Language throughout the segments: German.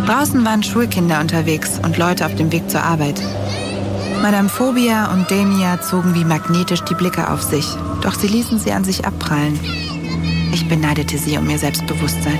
Draußen waren Schulkinder unterwegs und Leute auf dem Weg zur Arbeit. Madame Phobia und Denia zogen wie magnetisch die Blicke auf sich, doch sie ließen sie an sich abprallen. Ich beneidete sie um ihr Selbstbewusstsein.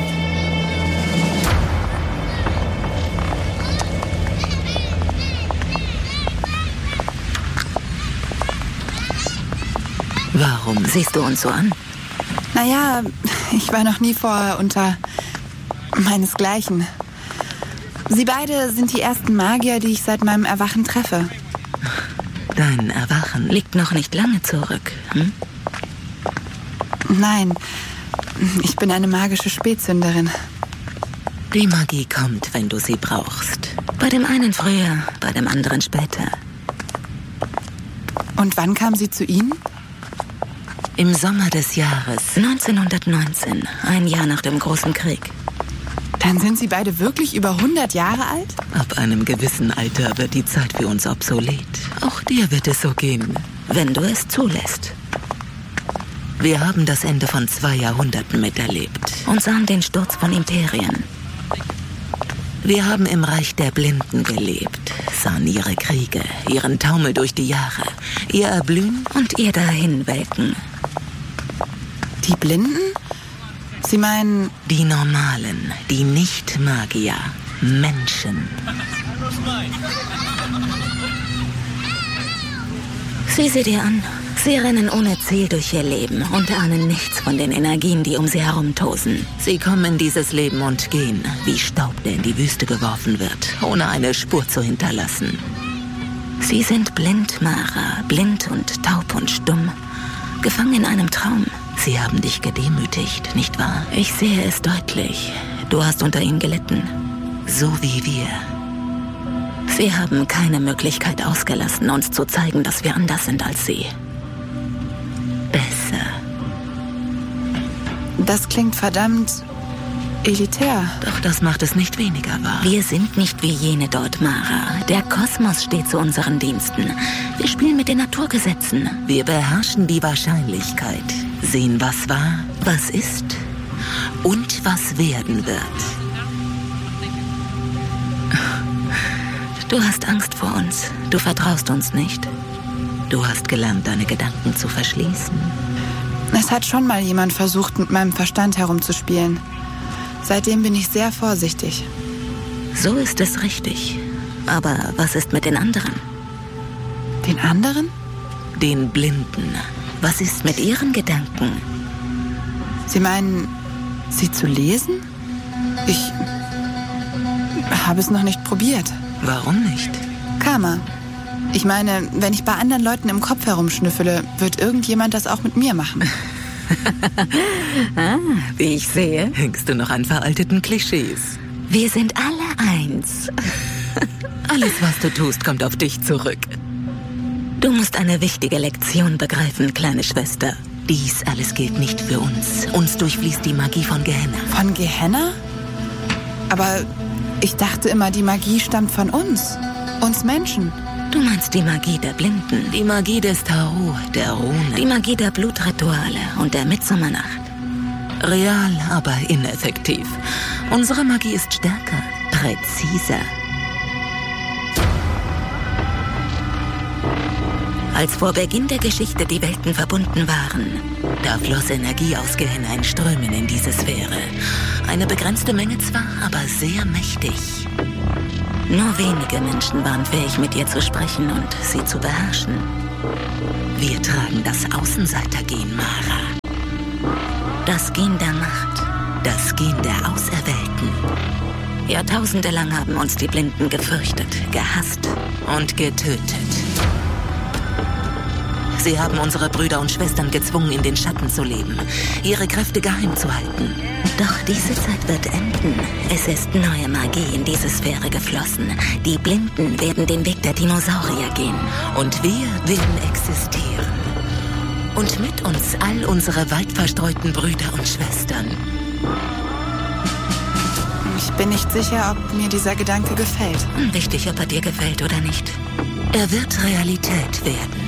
Warum siehst du uns so an? Naja, ich war noch nie vorher unter meinesgleichen. Sie beide sind die ersten Magier, die ich seit meinem Erwachen treffe. Dein Erwachen liegt noch nicht lange zurück, hm? Nein, ich bin eine magische Spätsünderin. Die Magie kommt, wenn du sie brauchst. Bei dem einen früher, bei dem anderen später. Und wann kam sie zu Ihnen? Im Sommer des Jahres 1919, ein Jahr nach dem Großen Krieg. Dann sind Sie beide wirklich über 100 Jahre alt? Ab einem gewissen Alter wird die Zeit für uns obsolet. Auch dir wird es so gehen, wenn du es zulässt. Wir haben das Ende von 2 Jahrhunderten miterlebt und sahen den Sturz von Imperien. Wir haben im Reich der Blinden gelebt, sahen ihre Kriege, ihren Taumel durch die Jahre, ihr Erblühen und ihr Dahinwelken. Die Blinden? Sie meinen... Die Normalen, die Nicht-Magier, Menschen. Sieh sie dir an. Sie rennen ohne Ziel durch ihr Leben und ahnen nichts von den Energien, die um sie herumtosen. Sie kommen in dieses Leben und gehen, wie Staub, der in die Wüste geworfen wird, ohne eine Spur zu hinterlassen. Sie sind blind, Mara, blind und taub und stumm, gefangen in einem Traum. Sie haben dich gedemütigt, nicht wahr? Ich sehe es deutlich. Du hast unter ihnen gelitten. So wie wir. Sie haben keine Möglichkeit ausgelassen, uns zu zeigen, dass wir anders sind als sie. Besser. Das klingt verdammt elitär. Doch das macht es nicht weniger wahr. Wir sind nicht wie jene dort, Mara. Der Kosmos steht zu unseren Diensten. Wir spielen mit den Naturgesetzen. Wir beherrschen die Wahrscheinlichkeit. Sehen, was war, was ist und was werden wird. Du hast Angst vor uns. Du vertraust uns nicht. Du hast gelernt, deine Gedanken zu verschließen. Es hat schon mal jemand versucht, mit meinem Verstand herumzuspielen. Seitdem bin ich sehr vorsichtig. So ist es richtig. Aber was ist mit den anderen? Den anderen? Den Blinden. Was ist mit ihren Gedanken? Sie meinen, sie zu lesen? Ich habe es noch nicht probiert. Warum nicht? Karma. Ich meine, wenn ich bei anderen Leuten im Kopf herumschnüffele, wird irgendjemand das auch mit mir machen. Wie ich sehe, hängst du noch an veralteten Klischees. Wir sind alle eins. Alles, was du tust, kommt auf dich zurück. Du musst eine wichtige Lektion begreifen, kleine Schwester. Dies alles gilt nicht für uns. Uns durchfließt die Magie von Gehenna. Von Gehenna? Aber ich dachte immer, die Magie stammt von uns Menschen. Du meinst die Magie der Blinden, die Magie des Tarot, der Runen, die Magie der Blutrituale und der Mitsommernacht. Real, aber ineffektiv. Unsere Magie ist stärker, präziser. Als vor Beginn der Geschichte die Welten verbunden waren, da floss Energie aus Gehenna in Strömen in diese Sphäre. Eine begrenzte Menge zwar, aber sehr mächtig. Nur wenige Menschen waren fähig, mit ihr zu sprechen und sie zu beherrschen. Wir tragen das Außenseitergen, Mara. Das Gen der Macht, das Gen der Auserwählten. Jahrtausende lang haben uns die Blinden gefürchtet, gehasst und getötet. Sie haben unsere Brüder und Schwestern gezwungen, in den Schatten zu leben, ihre Kräfte geheim zu halten. Doch diese Zeit wird enden. Es ist neue Magie in diese Sphäre geflossen. Die Blinden werden den Weg der Dinosaurier gehen. Und wir werden existieren. Und mit uns all unsere weit verstreuten Brüder und Schwestern. Ich bin nicht sicher, ob mir dieser Gedanke gefällt. Unwichtig, ob er dir gefällt oder nicht. Er wird Realität werden.